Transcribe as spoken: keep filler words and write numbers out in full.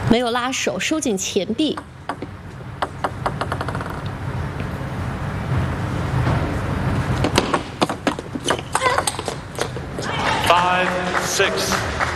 没有拉手，收紧前臂。 Five, six,